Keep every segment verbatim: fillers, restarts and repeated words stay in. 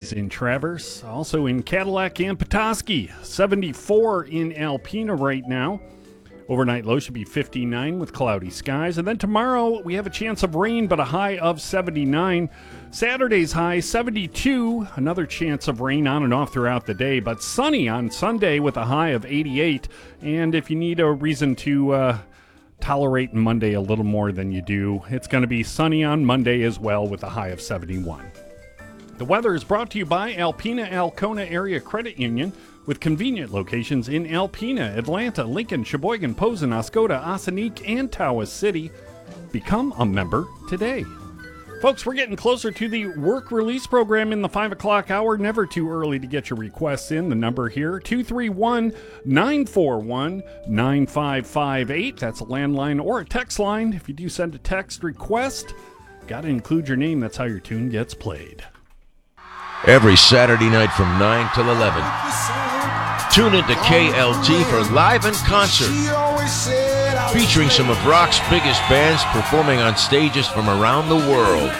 degrees in Traverse. Also in Cadillac and Petoskey, seventy-four in Alpena right now. Overnight low should be fifty-nine with cloudy skies. And then tomorrow we have a chance of rain, but a high of seventy-nine. Saturday's high, seventy-two. Another chance of rain on and off throughout the day, but sunny on Sunday with a high of eighty-eight. And if you need a reason to uh, tolerate Monday a little more than you do, it's going to be sunny on Monday as well with a high of seventy-one. The weather is brought to you by Alpena Alcona Area Credit Union, with convenient locations in Alpena, Atlanta, Lincoln, Sheboygan, Posen, Oscoda, Ossining, and Tawas City. Become a member today. Folks, we're getting closer to the work release program in the five o'clock hour. Never too early to get your requests in. The number here, two three one, nine four one, nine five five eight. That's a landline or a text line. If you do send a text request, got to include your name. That's how your tune gets played. Every Saturday night from nine till eleven. Tune into K L T for Live in Concert, featuring some of rock's biggest bands performing on stages from around the world.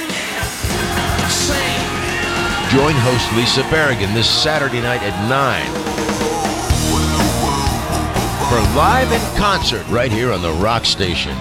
Join host Lisa Berrigan this Saturday night at nine for Live in Concert right here on the Rock Station.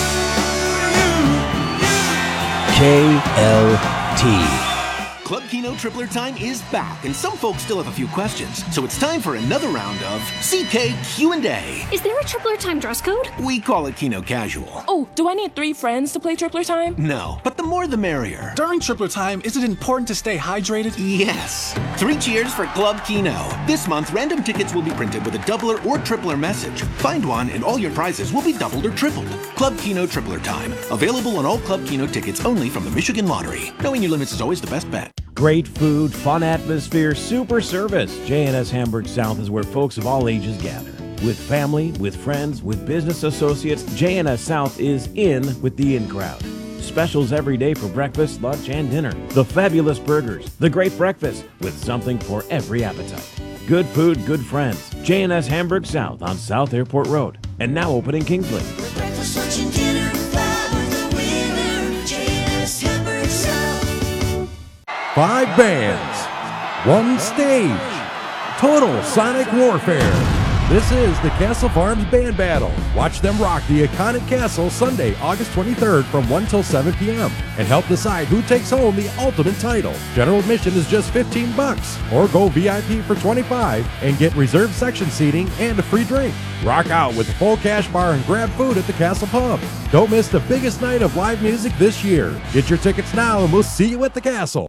K L T. Club Kino Tripler Time is back, and some folks still have a few questions. So it's time for another round of C K Q and A. Is there a Tripler Time dress code? We call it Kino Casual. Oh, do I need three friends to play Tripler Time? No, but the more the merrier. During Tripler Time, is it important to stay hydrated? Yes. Three cheers for Club Kino. This month, random tickets will be printed with a doubler or tripler message. Find one, and all your prizes will be doubled or tripled. Club Kino Tripler Time. Available on all Club Kino tickets only from the Michigan Lottery. Knowing your limits is always the best bet. Great food, fun atmosphere, super service. J and S Hamburg South is where folks of all ages gather. With family, with friends, with business associates, J and S South is in with the in crowd. Specials every day for breakfast, lunch, and dinner. The fabulous burgers, the great breakfast, with something for every appetite. Good food, good friends. J and S Hamburg South on South Airport Road. And now open in Kingsley. Breakfast, lunch, and dinner, fly with the winner. J and S Hamburg South. Five bands, one stage, total sonic warfare. This is the Castle Farms Band Battle. Watch them rock the iconic castle Sunday, August twenty-third from one till seven p.m. and help decide who takes home the ultimate title. General admission is just fifteen bucks, or go V I P for twenty-five and get reserved section seating and a free drink. Rock out with a full cash bar and grab food at the Castle Pub. Don't miss the biggest night of live music this year. Get your tickets now and we'll see you at the castle.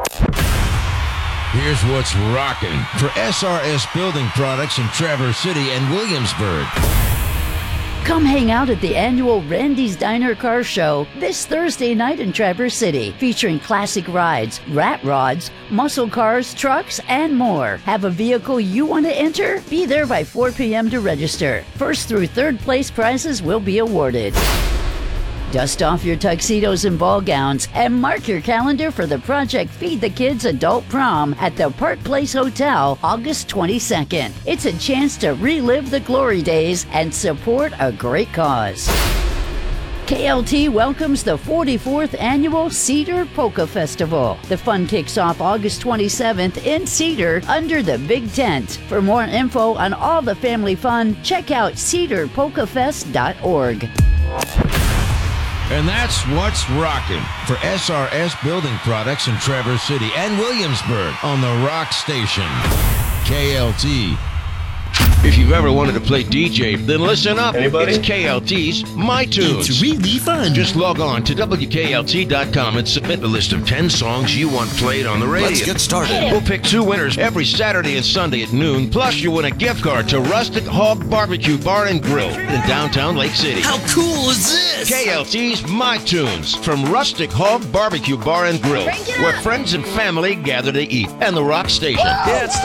Here's what's rocking for S R S Building Products in Traverse City and Williamsburg. Come hang out at the annual Randy's Diner Car Show this Thursday night in Traverse City, featuring classic rides, rat rods, muscle cars, trucks, and more. Have a vehicle you want to enter? Be there by four p.m. to register. First through third place prizes will be awarded. Dust off your tuxedos and ball gowns and mark your calendar for the Project Feed the Kids Adult Prom at the Park Place Hotel, August twenty-second. It's a chance to relive the glory days and support a great cause. K L T welcomes the forty-fourth Annual Cedar Polka Festival. The fun kicks off August twenty-seventh in Cedar under the Big Tent. For more info on all the family fun, check out cedar polka fest dot org. And that's what's rocking for S R S Building Products in Traverse City and Williamsburg on the Rock Station. K L T. If you've ever wanted to play D J, then listen up. Anybody? It's K L T's My Tunes. It's really fun. Just log on to W K L T dot com and submit a list of ten songs you want played on the radio. Let's get started. We'll pick two winners every Saturday and Sunday at noon. Plus, you win a gift card to Rustic Hog Barbecue Bar and Grill in downtown Lake City. How cool is this? K L T's My Tunes from Rustic Hog Barbecue Bar and Grill, where friends and family gather to eat, and the Rock Station. Yeah, it's